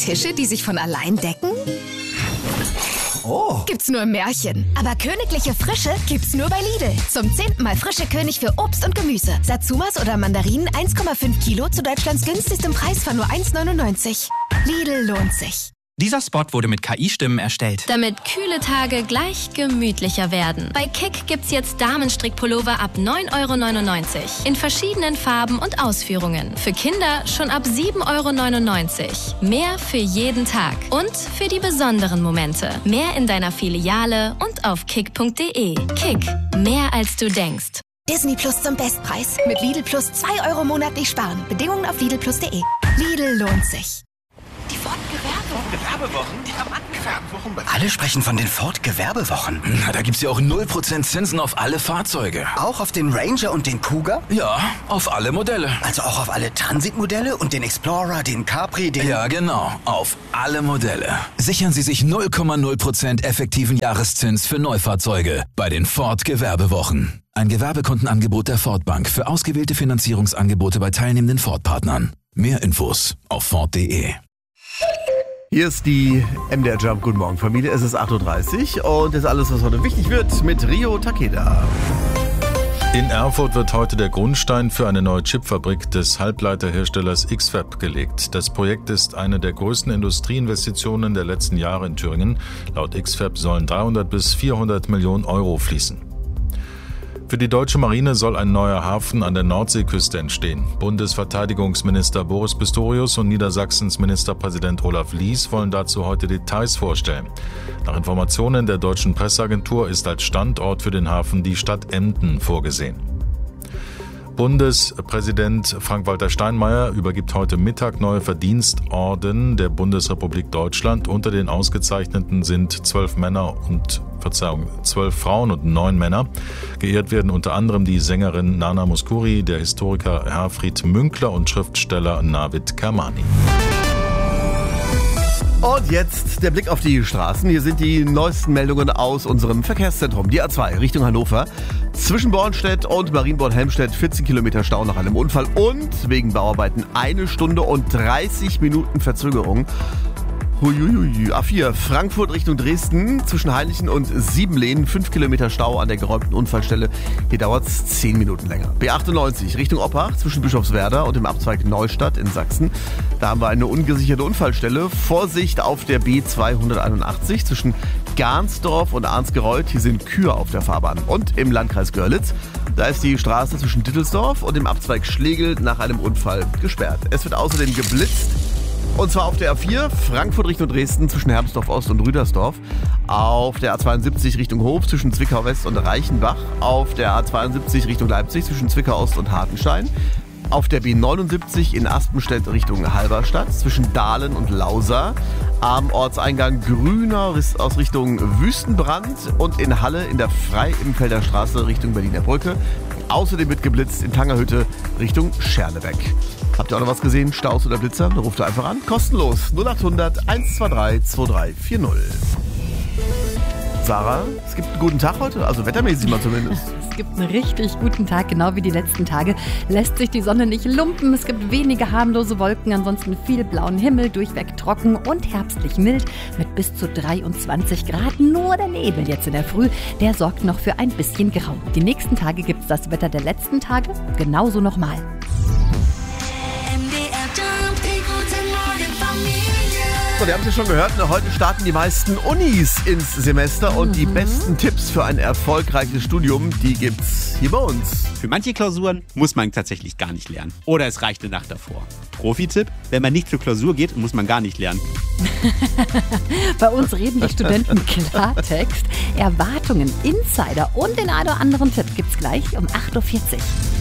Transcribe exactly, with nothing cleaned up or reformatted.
Tische, die sich von allein decken? Oh. Gibt's nur im Märchen. Aber königliche Frische gibt's nur bei Lidl. Zum zehnten Mal frische König für Obst und Gemüse. Satsumas oder Mandarinen eins Komma fünf Kilo zu Deutschlands günstigstem Preis von nur eins neunundneunzig. Lidl lohnt sich. Dieser Spot wurde mit K I-Stimmen erstellt. Damit kühle Tage gleich gemütlicher werden. Bei Kick gibt's jetzt Damenstrickpullover ab neun Euro neunundneunzig. In verschiedenen Farben und Ausführungen. Für Kinder schon ab sieben Euro neunundneunzig. Mehr für jeden Tag. Und für die besonderen Momente. Mehr in deiner Filiale und auf kick punkt de. Kick. Mehr als du denkst. Disney Plus zum Bestpreis. Mit Lidl Plus zwei Euro monatlich sparen. Bedingungen auf lidl plus punkt de. Lidl lohnt sich. Die Ford-Gewerbewochen? Die Rabattgewerbewochen. Alle sprechen von den Ford-Gewerbewochen. Na, da gibt's ja auch null Prozent Zinsen auf alle Fahrzeuge. Auch auf den Ranger und den Cougar? Ja, auf alle Modelle. Also auch auf alle Transit-Modelle und den Explorer, den Capri, den... Ja, genau. Auf alle Modelle. Sichern Sie sich null Komma null Prozent effektiven Jahreszins für Neufahrzeuge bei den Ford-Gewerbewochen. Ein Gewerbekundenangebot der Ford Bank für ausgewählte Finanzierungsangebote bei teilnehmenden Ford-Partnern. Mehr Infos auf ford punkt de. Hier ist die M D R Jump. Guten Morgen, Familie. Es ist acht Uhr dreißig und das ist alles, was heute wichtig wird, mit Rio Takeda. In Erfurt wird heute der Grundstein für eine neue Chipfabrik des Halbleiterherstellers X-Fab gelegt. Das Projekt ist eine der größten Industrieinvestitionen der letzten Jahre in Thüringen. Laut X-Fab sollen dreihundert bis vierhundert Millionen Euro fließen. Für die deutsche Marine soll ein neuer Hafen an der Nordseeküste entstehen. Bundesverteidigungsminister Boris Pistorius und Niedersachsens Ministerpräsident Olaf Lies wollen dazu heute Details vorstellen. Nach Informationen der deutschen Presseagentur ist als Standort für den Hafen die Stadt Emden vorgesehen. Bundespräsident Frank-Walter Steinmeier übergibt heute Mittag neue Verdienstorden der Bundesrepublik Deutschland. Unter den Ausgezeichneten sind zwölf Männer und Verzeihung, zwölf Frauen und neun Männer. Geehrt werden unter anderem die Sängerin Nana Mouskouri, der Historiker Herfried Münkler und Schriftsteller Navid Kermani. Und jetzt der Blick auf die Straßen. Hier sind die neuesten Meldungen aus unserem Verkehrszentrum. Die A zwei Richtung Hannover. Zwischen Bornstedt und Marienborn-Helmstedt vierzehn Kilometer Stau nach einem Unfall und wegen Bauarbeiten eine Stunde und dreißig Minuten Verzögerung. Huiuiui. A vier Frankfurt Richtung Dresden zwischen Heinichen und Siebenlehnen fünf Kilometer Stau an der geräumten Unfallstelle. Hier dauert es zehn Minuten länger. B achtundneunzig Richtung Oppach zwischen Bischofswerda und dem Abzweig Neustadt in Sachsen. Da haben wir eine ungesicherte Unfallstelle. Vorsicht auf der B zweihunderteinundachtzig zwischen Garnsdorf und Arnsgereuth. Hier sind Kühe auf der Fahrbahn. Und im Landkreis Görlitz, da ist die Straße zwischen Dittelsdorf und dem Abzweig Schlegel nach einem Unfall gesperrt. Es wird außerdem geblitzt. Und zwar auf der A vier, Frankfurt Richtung Dresden zwischen Hermsdorf Ost und Rüdersdorf. Auf der A zweiundsiebzig Richtung Hof zwischen Zwickau West und Reichenbach. Auf der A zweiundsiebzig Richtung Leipzig zwischen Zwickau Ost und Hartenstein. Auf der B neunundsiebzig in Aspenstedt Richtung Halberstadt zwischen Dahlen und Lausa. Am Ortseingang Grüner aus Richtung Wüstenbrand und in Halle in der Frei-Imfelder Straße Richtung Berliner Brücke. Außerdem wird geblitzt in Tangerhütte Richtung Scherlebeck. Habt ihr auch noch was gesehen? Staus oder Blitzer? Dann ruft ihr einfach an. Kostenlos. null achthundert eins zwei drei zwei drei vier null. Sarah, es gibt einen guten Tag heute, also wettermäßig mal zumindest. Es gibt einen richtig guten Tag, genau wie die letzten Tage. Lässt sich die Sonne nicht lumpen, es gibt wenige harmlose Wolken, ansonsten viel blauen Himmel, durchweg trocken und herbstlich mild mit bis zu dreiundzwanzig Grad. Nur der Nebel jetzt in der Früh, der sorgt noch für ein bisschen Grau. Die nächsten Tage gibt es das Wetter der letzten Tage genauso nochmal. So, wir haben es ja schon gehört, heute starten die meisten Unis ins Semester und mhm. die besten Tipps für ein erfolgreiches Studium, die gibt's hier bei uns. Für manche Klausuren muss man tatsächlich gar nicht lernen. Oder es reicht eine Nacht davor. Profi-Tipp, wenn man nicht zur Klausur geht, muss man gar nicht lernen. Bei uns reden die Studenten Klartext, Erwartungen, Insider und den einen oder anderen Tipp gibt's gleich um acht Uhr vierzig.